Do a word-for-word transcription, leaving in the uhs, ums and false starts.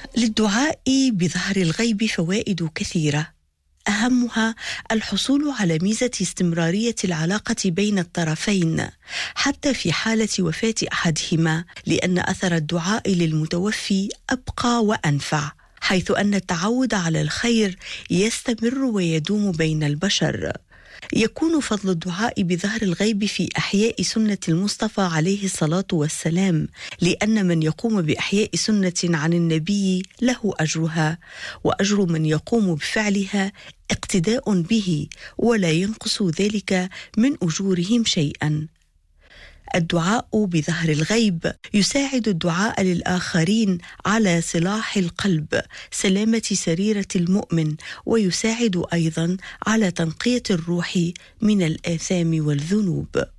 للدعاء بظهر الغيب فوائد كثيرة، أهمها الحصول على ميزة استمرارية العلاقة بين الطرفين حتى في حالة وفاة أحدهما، لأن أثر الدعاء للمتوفي أبقى وأنفع، حيث أن التعود على الخير يستمر ويدوم بين البشر. يكون فضل الدعاء بظهر الغيب في إحياء سنة المصطفى عليه الصلاة والسلام، لأن من يقوم بإحياء سنة عن النبي له أجرها، وأجر من يقوم بفعلها اقتداء به، ولا ينقص ذلك من أجورهم شيئا. الدعاء بظهر الغيب يساعد الدعاء للآخرين على صلاح القلب، سلامة سريرة المؤمن، ويساعد أيضا على تنقية الروح من الآثام والذنوب.